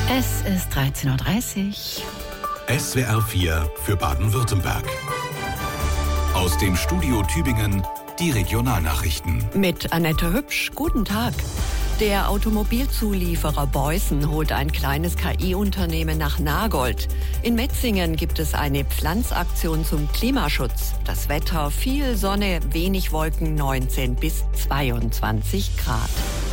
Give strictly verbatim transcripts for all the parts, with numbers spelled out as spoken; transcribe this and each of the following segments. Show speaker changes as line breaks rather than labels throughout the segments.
Es ist dreizehn Uhr dreißig.
S W R vier für Baden-Württemberg. Aus dem Studio Tübingen die Regionalnachrichten.
Mit Annette Hübsch, guten Tag. Der Automobilzulieferer Beusen holt ein kleines K I-Unternehmen nach Nagold. In Metzingen gibt es eine Pflanzaktion zum Klimaschutz. Das Wetter, viel Sonne, wenig Wolken, neunzehn bis zweiundzwanzig Grad.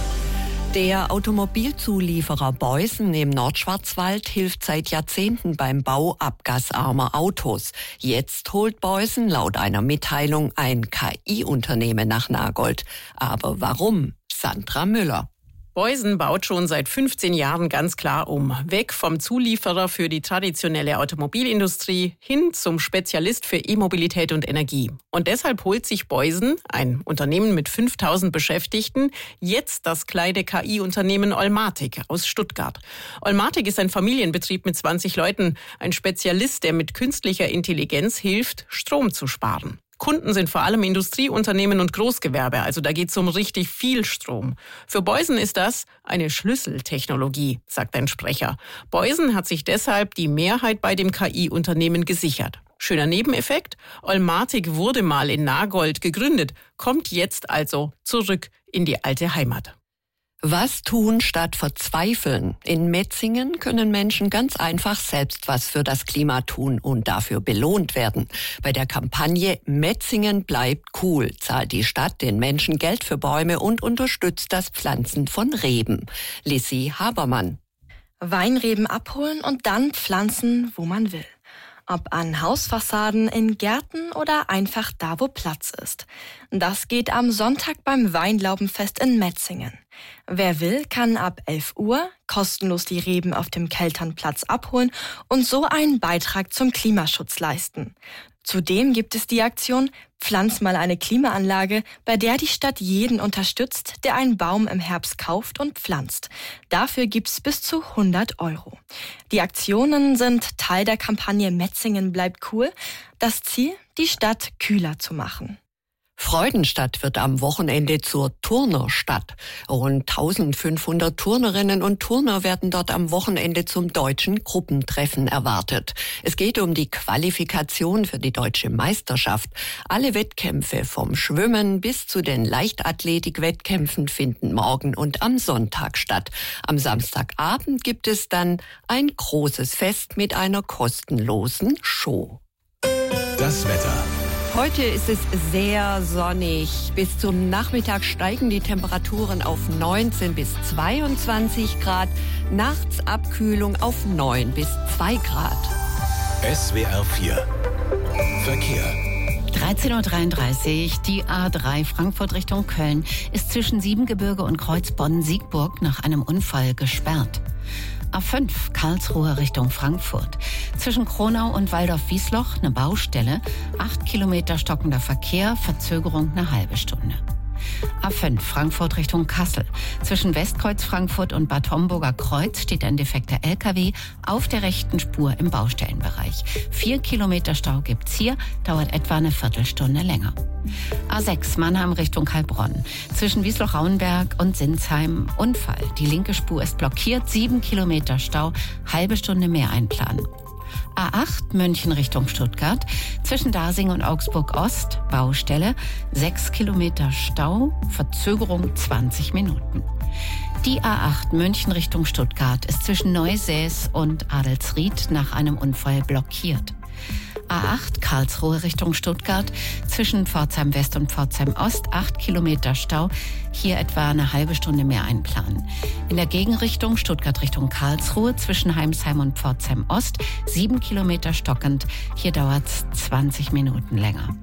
Der Automobilzulieferer Beusen im Nordschwarzwald hilft seit Jahrzehnten beim Bau abgasarmer Autos. Jetzt holt Beusen laut einer Mitteilung ein K I-Unternehmen nach Nagold. Aber warum? Sandra Müller.
Beusen baut schon seit fünfzehn Jahren ganz klar um. Weg vom Zulieferer für die traditionelle Automobilindustrie hin zum Spezialist für E-Mobilität und Energie. Und deshalb holt sich Beusen, ein Unternehmen mit fünftausend Beschäftigten, jetzt das kleine K I-Unternehmen Olmatic aus Stuttgart. Olmatic ist ein Familienbetrieb mit zwanzig Leuten, ein Spezialist, der mit künstlicher Intelligenz hilft, Strom zu sparen. Kunden sind vor allem Industrieunternehmen und Großgewerbe, also da geht es um richtig viel Strom. Für Beusen ist das eine Schlüsseltechnologie, sagt ein Sprecher. Beusen hat sich deshalb die Mehrheit bei dem K I-Unternehmen gesichert. Schöner Nebeneffekt, Olmatic wurde mal in Nagold gegründet, kommt jetzt also zurück in die alte Heimat.
Was tun statt verzweifeln? In Metzingen können Menschen ganz einfach selbst was für das Klima tun und dafür belohnt werden. Bei der Kampagne Metzingen bleibt cool zahlt die Stadt den Menschen Geld für Bäume und unterstützt das Pflanzen von Reben. Lissy Habermann.
Weinreben abholen und dann pflanzen, wo man will. Ob an Hausfassaden, in Gärten oder einfach da, wo Platz ist. Das geht am Sonntag beim Weinlaubenfest in Metzingen. Wer will, kann ab elf Uhr kostenlos die Reben auf dem Kelternplatz abholen und so einen Beitrag zum Klimaschutz leisten. Zudem gibt es die Aktion Pflanz mal eine Klimaanlage, bei der die Stadt jeden unterstützt, der einen Baum im Herbst kauft und pflanzt. Dafür gibt's bis zu hundert Euro. Die Aktionen sind Teil der Kampagne Metzingen bleibt cool. Das Ziel, die Stadt kühler zu machen.
Freudenstadt wird am Wochenende zur Turnerstadt. Rund eintausendfünfhundert Turnerinnen und Turner werden dort am Wochenende zum deutschen Gruppentreffen erwartet. Es geht um die Qualifikation für die deutsche Meisterschaft. Alle Wettkämpfe vom Schwimmen bis zu den Leichtathletik-Wettkämpfen finden morgen und am Sonntag statt. Am Samstagabend gibt es dann ein großes Fest mit einer kostenlosen Show.
Das Wetter.
Heute ist es sehr sonnig. Bis zum Nachmittag steigen die Temperaturen auf neunzehn bis zweiundzwanzig Grad. Nachts Abkühlung auf neun bis zwei Grad.
S W R vier Verkehr.
dreizehn Uhr dreiunddreißig, die A drei Frankfurt Richtung Köln ist zwischen Siebengebirge und Kreuz Bonn-Siegburg nach einem Unfall gesperrt. A fünf Karlsruhe Richtung Frankfurt. Zwischen Kronau und Waldorf-Wiesloch eine Baustelle. Acht Kilometer stockender Verkehr, Verzögerung eine halbe Stunde. A fünf Frankfurt Richtung Kassel. Zwischen Westkreuz Frankfurt und Bad Homburger Kreuz steht ein defekter L K W auf der rechten Spur im Baustellenbereich. Vier Kilometer Stau gibt's hier, dauert etwa eine Viertelstunde länger. A sechs Mannheim Richtung Heilbronn. Zwischen Wiesloch-Rauenberg und Sinsheim Unfall. Die linke Spur ist blockiert, sieben Kilometer Stau, halbe Stunde mehr einplanen. A acht München Richtung Stuttgart, zwischen Dasing und Augsburg Ost, Baustelle, sechs Kilometer Stau, Verzögerung zwanzig Minuten. Die A acht München Richtung Stuttgart ist zwischen Neusäß und Adelsried nach einem Unfall blockiert. A acht Karlsruhe Richtung Stuttgart, zwischen Pforzheim West und Pforzheim Ost, acht Kilometer Stau, hier etwa eine halbe Stunde mehr einplanen. In der Gegenrichtung Stuttgart Richtung Karlsruhe, zwischen Heimsheim und Pforzheim Ost, sieben Kilometer stockend, hier dauert es zwanzig Minuten länger.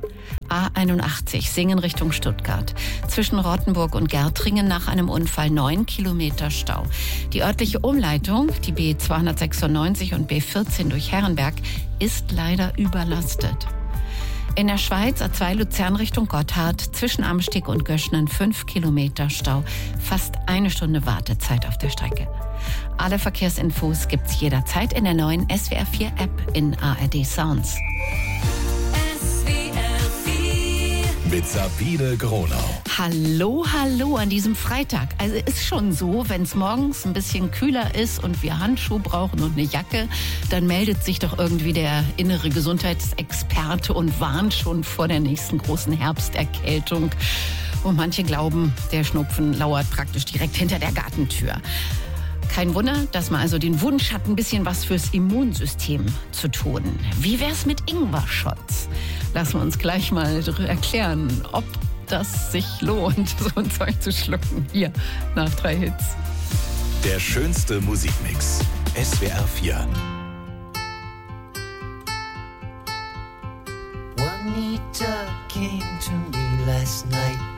A einundachtzig Singen Richtung Stuttgart. Zwischen Rottenburg und Gärtringen nach einem Unfall neun Kilometer Stau. Die örtliche Umleitung, die B zweihundertsechsundneunzig und B vierzehn durch Herrenberg, ist leider überlastet. In der Schweiz A zwei Luzern Richtung Gotthard, zwischen Amsteg und Göschnen fünf Kilometer Stau. Fast eine Stunde Wartezeit auf der Strecke. Alle Verkehrsinfos gibt's jederzeit in der neuen S W R vier App in A R D Sounds.
Mit Sabine Gronau.
Hallo, hallo an diesem Freitag. Also ist schon so, wenn es morgens ein bisschen kühler ist und wir Handschuhe brauchen und eine Jacke, dann meldet sich doch irgendwie der innere Gesundheitsexperte und warnt schon vor der nächsten großen Herbsterkältung. Und manche glauben, der Schnupfen lauert praktisch direkt hinter der Gartentür. Kein Wunder, dass man also den Wunsch hat, ein bisschen was fürs Immunsystem zu tun. Wie wär's mit Ingwer-Shots? Lassen wir uns gleich mal erklären, ob das sich lohnt, so ein Zeug zu schlucken. Hier, nach drei Hits.
Der schönste Musikmix. S W R vier.
Juanita came to me last night.